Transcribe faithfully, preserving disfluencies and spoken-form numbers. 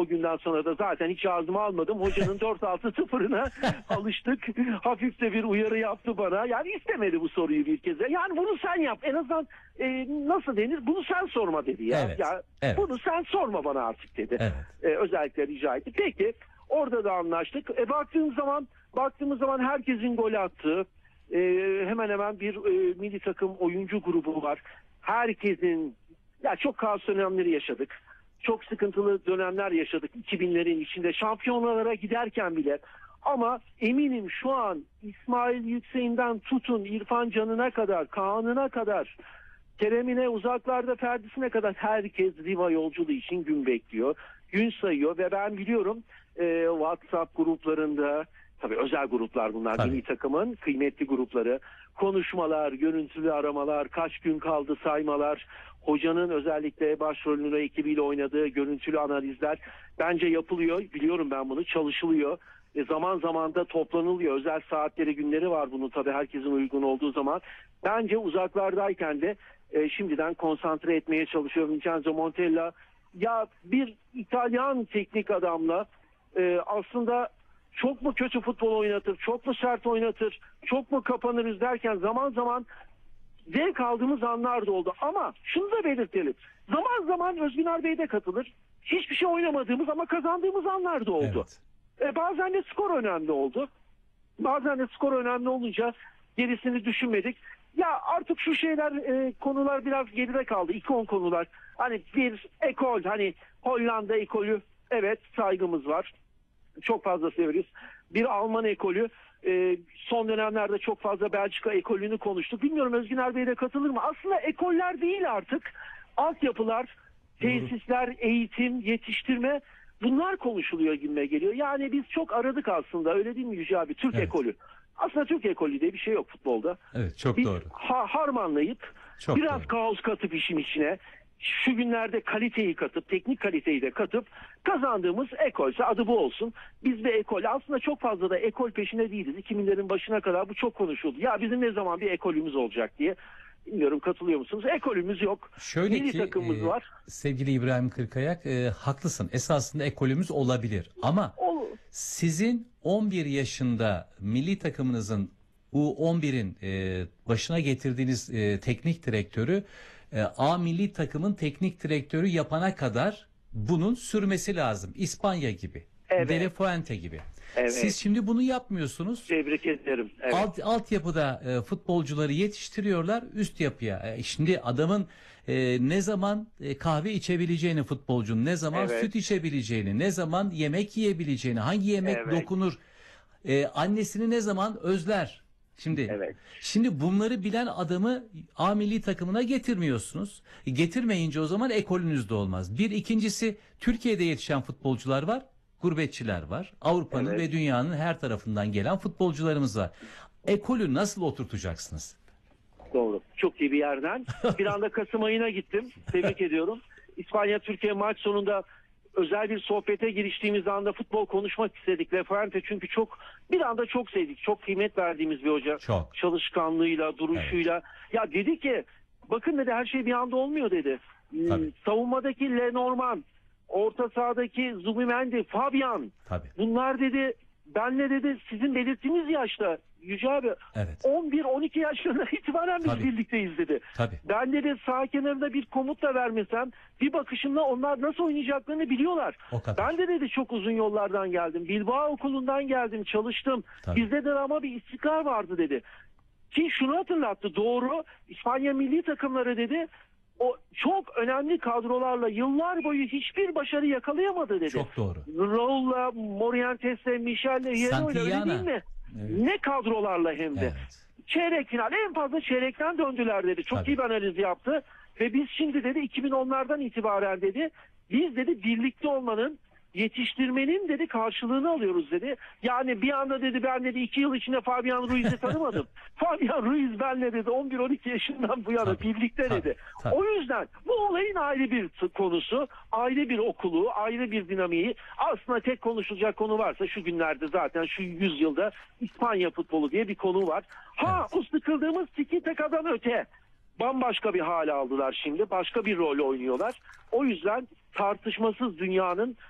günden sonra da zaten hiç ağzıma almadım. Hocanın dört altı sıfırına alıştık. Hafif de bir uyarı yaptı bana. Yani istemedi bu soruyu bir kez. Yani bunu sen yap. En azından e, nasıl denir? Bunu sen sorma dedi ya. Evet, ya evet. Bunu sen sorma bana artık dedi. Evet. E, özellikle rica etti. Peki orada da anlaştık. E, baktığımız zaman baktığımız zaman herkesin gol attığı e, hemen hemen bir e, milli takım oyuncu grubu var. Herkesin ya çok kaos dönemleri yaşadık. Çok sıkıntılı dönemler yaşadık iki binlerin içinde. Şampiyonalara giderken bile. Ama eminim şu an İsmail Yüksek'inden tutun İrfan Can'ına kadar, Kaan'ına kadar, Kerem'ine, uzaklarda Ferdi'sine kadar herkes Riva yolculuğu için gün bekliyor. Gün sayıyor ve ben biliyorum e, WhatsApp gruplarında, tabii özel gruplar bunlar, Tabii. milli takımın kıymetli grupları, konuşmalar, görüntülü aramalar, kaç gün kaldı saymalar, hocanın özellikle başrolünü ekibiyle oynadığı görüntülü analizler bence yapılıyor. Biliyorum ben bunu, çalışılıyor. E zaman zaman da toplanılıyor. Özel saatleri, günleri var bunun tabii herkesin uygun olduğu zaman. Bence uzaklardayken de e, şimdiden konsantre etmeye çalışıyor Vincenzo Montella. Ya bir İtalyan teknik adamla e, aslında çok mu kötü futbol oynatır, çok mu sert oynatır, çok mu kapanırız derken zaman zaman zevk aldığımız anlar da oldu. Ama şunu da belirtelim. Zaman zaman Özgüner Bey de katılır. Hiçbir şey oynamadığımız ama kazandığımız anlar da oldu. Evet. E, bazen de skor önemli oldu. Bazen de skor önemli olunca gerisini düşünmedik. Ya artık şu şeyler, e, konular biraz geride kaldı. İkon konular. Hani bir ekol, hani Hollanda ekolü, evet saygımız var. Çok fazla severiz. Bir Alman ekolü, e, son dönemlerde çok fazla Belçika ekolünü konuştuk. Bilmiyorum Özgüner Bey de katılır mı? Aslında ekoller değil artık. Altyapılar, tesisler, eğitim, yetiştirme, bunlar konuşuluyor gibime geliyor. Yani biz çok aradık aslında, öyle değil mi Yüce abi? Türk Evet. ekolü. Aslında Türk ekolü diye bir şey yok futbolda. Evet, çok Biz doğru. Ha, harmanlayıp Çok biraz doğru. kaos katıp işin içine, şu günlerde kaliteyi katıp, teknik kaliteyi de katıp kazandığımız ekolse adı bu olsun. Biz bir ekol, aslında çok fazla da ekol peşinde değiliz. iki binlerin başına kadar bu çok konuşuldu. Ya bizim ne zaman bir ekolümüz olacak diye. Bilmiyorum katılıyor musunuz? Ekolümüz yok. Şöyle Milli ki takımımız e, var. sevgili İbrahim Kırkayak, e, haklısın. Esasında ekolümüz olabilir. Ama O, sizin on bir yaşında milli takımınızın U on birin e, başına getirdiğiniz e, teknik direktörü e, A milli takımın teknik direktörü yapana kadar bunun sürmesi lazım. İspanya gibi. Evet. De La Fuente gibi. Evet. Siz şimdi bunu yapmıyorsunuz. tebrik ederim. Evet. Alt, altyapıda e, futbolcuları yetiştiriyorlar üst yapıya. E, şimdi adamın e, ne zaman e, kahve içebileceğini, futbolcunun ne zaman Evet. süt içebileceğini, ne zaman yemek yiyebileceğini, hangi yemek Evet. dokunur, e, annesini ne zaman özler. Şimdi Evet. şimdi bunları bilen adamı A milli takımına getirmiyorsunuz. E, getirmeyince o zaman ekolünüz de olmaz. Bir ikincisi, Türkiye'de yetişen futbolcular var. Gurbetçiler var. Avrupa'nın Evet. ve dünyanın her tarafından gelen futbolcularımız var. Ekolü nasıl oturtacaksınız? Doğru. Çok iyi bir yerden. Bir anda Kasım ayına gittim. Tebrik ediyorum. İspanya-Türkiye maç sonunda özel bir sohbete giriştiğimiz anda futbol konuşmak istedik. La Fuente çünkü çok, bir anda çok sevdik. Çok kıymet verdiğimiz bir hoca. Çok. Çalışkanlığıyla, duruşuyla. Ya dedi ki, bakın dedi, her şey bir anda olmuyor dedi. Tabii. Hmm, Savunmadaki Lenormand, orta sahadaki Zubimendi, Fabian. Tabii. Bunlar dedi, benle dedi sizin belirttiğiniz yaşta Yüce abi, Evet. on bir on iki yaşlarından itibaren biz Tabii. birlikteyiz dedi. Tabii. Ben dedi sağ kenarında bir komut da vermesem, bir bakışımla onlar nasıl oynayacaklarını biliyorlar. O kadar. Ben de dedi çok uzun yollardan geldim. Bilbao okulundan geldim, çalıştım. Tabii. Bizde de ama bir istikrar vardı dedi. Ki şunu hatırlattı, doğru, İspanya milli takımları dedi, o çok önemli kadrolarla yıllar boyu hiçbir başarı yakalayamadı dedi. Çok doğru. Raul'la, Morientes'le, Michel'le, Hierro'yla, öyle Santillana. değil mi? Evet. Ne kadrolarla hem de. Evet. Çeyrek final, en fazla çeyrekten döndüler dedi. Çok Tabii. iyi bir analiz yaptı. Ve biz şimdi dedi iki bin onlardan itibaren dedi, biz dedi birlikte olmanın, yetiştirmenin dedi karşılığını alıyoruz dedi. Yani bir anda dedi ben dedi iki yıl içinde Fabian Ruiz'i tanımadım. Fabian Ruiz benle dedi on bir on iki yaşından bu yana Tabii, birlikte tabii, dedi. tabii. O yüzden bu olayın ayrı bir t- konusu, ayrı bir okulu, ayrı bir dinamiği. Aslında tek konuşulacak konu varsa şu günlerde zaten şu yüzyılda İspanya futbolu diye bir konu var. Ha, Evet. o sıkıldığımız tiki takadan öte bambaşka bir hale aldılar şimdi. Başka bir rol oynuyorlar. O yüzden tartışmasız dünyanın